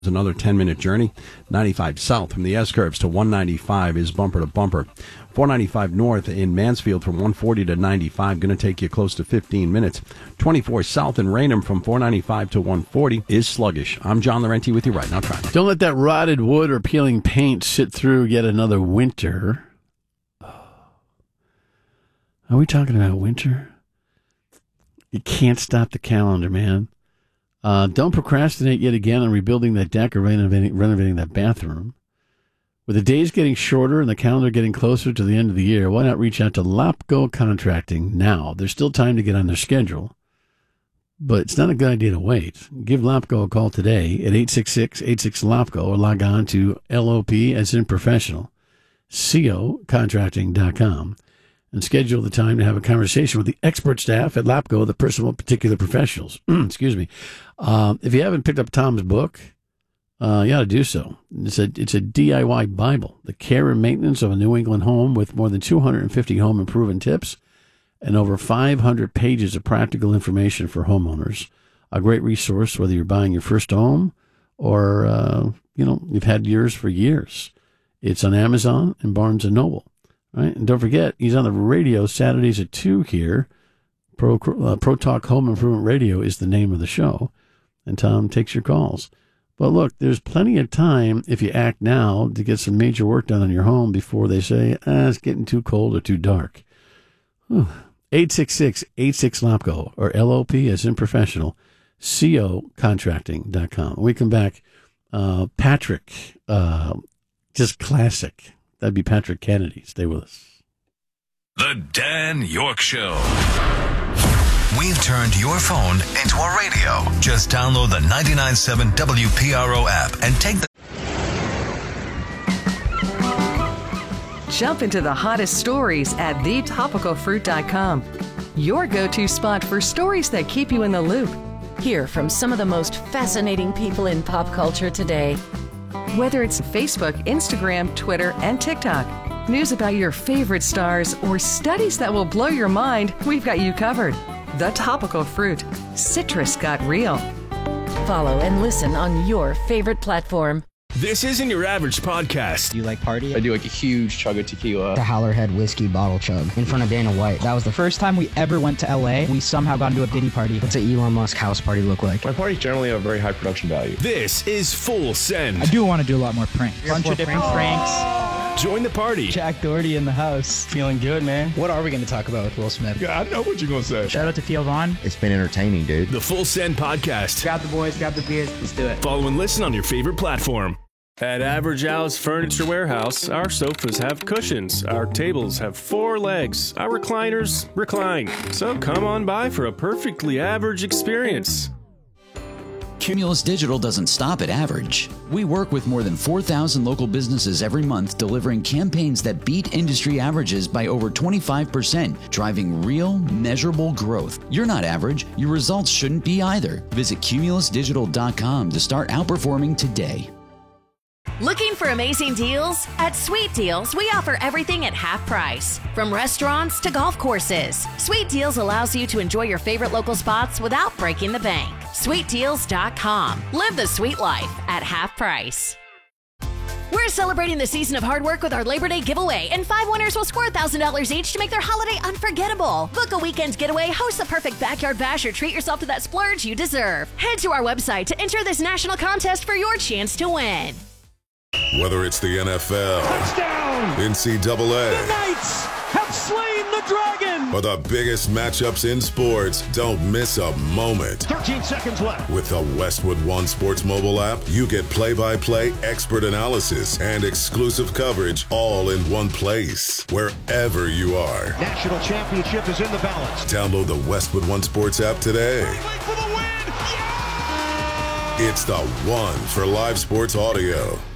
Another 10-minute journey. 95 south from the S-curves to 195 is bumper to bumper. 495 north in Mansfield from 140 to 95, going to take you close to 15 minutes. 24 south in Raynham from 495 to 140 is sluggish. I'm John Laurenti with you right now. Don't let that rotted wood or peeling paint sit through yet another winter. Are we talking about winter? You can't stop the calendar, man. Don't procrastinate yet again on rebuilding that deck or renovating that bathroom. With the days getting shorter and the calendar getting closer to the end of the year, why not reach out to Lopco Contracting now? There's still time to get on their schedule, but it's not a good idea to wait. Give Lopco a call today at 866-86-LOPCO or log on to LOP as in professional, cocontracting.com. And schedule the time to have a conversation with the expert staff at Lopco, the personal particular professionals. Excuse me. If you haven't picked up Tom's book, you ought to do so. It's a DIY Bible, the care and maintenance of a New England home, with more than 250 home improvement tips and over 500 pages of practical information for homeowners. A great resource whether you're buying your first home or, you've had yours for years. It's on Amazon and Barnes & Noble. Right? And don't forget, he's on the radio Saturdays at 2 here. Pro Talk Home Improvement Radio is the name of the show. And Tom takes your calls. But look, there's plenty of time, if you act now, to get some major work done on your home before they say, it's getting too cold or too dark. 866-86-LOPCO or LOP as in professional, cocontracting.com. When we come back, Patrick, just classic. That'd be Patrick Kennedy. Stay with us. The Dan York Show. We've turned your phone into a radio. Just download the 99.7 WPRO app and take the... Jump into the hottest stories at thetopicalfruit.com. Your go-to spot for stories that keep you in the loop. Hear from some of the most fascinating people in pop culture today. Whether it's Facebook, Instagram, Twitter, and TikTok, news about your favorite stars, or studies that will blow your mind, we've got you covered. The Topical Fruit. Citrus got real. Follow and listen on your favorite platform. This isn't your average podcast. Do you like party? I do like a huge chug of tequila. The Howlerhead whiskey bottle chug in front of Dana White. That was the first time we ever went to LA. We somehow got into a Diddy party. What's an Elon Musk house party look like? My parties generally have very high production value. This is Full Send. I do want to do a lot more pranks. Bunch of different pranks. Join the party. Jack Doherty in the house. Feeling good, man. What are we going to talk about with Will Smith? Yeah, I know what you're going to say. Shout out to Theo Vaughn. It's been entertaining, dude. The Full Send podcast. Grab the boys, grab the beers. Let's do it. Follow and listen on your favorite platform. At Average Al's Furniture Warehouse, our sofas have cushions, our tables have 4 legs, our recliners recline. So come on by for a perfectly average experience. Cumulus Digital doesn't stop at average. We work with more than 4,000 local businesses every month, delivering campaigns that beat industry averages by over 25%, driving real, measurable growth. You're not average. Your results shouldn't be either. Visit cumulusdigital.com to start outperforming today. Looking for amazing deals? At Sweet Deals, we offer everything at half price. From restaurants to golf courses, Sweet Deals allows you to enjoy your favorite local spots without breaking the bank. SweetDeals.com. Live the sweet life at half price. We're celebrating the season of hard work with our Labor Day giveaway, and 5 winners will score $1,000 each to make their holiday unforgettable. Book a weekend getaway, host the perfect backyard bash, or treat yourself to that splurge you deserve. Head to our website to enter this national contest for your chance to win. Whether it's the NFL, touchdown, NCAA, the Knights have slain the dragon, or the biggest matchups in sports, don't miss a moment. 13 seconds left. With the Westwood One Sports mobile app, you get play-by-play, expert analysis, and exclusive coverage all in one place, wherever you are. National championship is in the balance. Download the Westwood One Sports app today. For the win. Yeah! It's the one for live sports audio.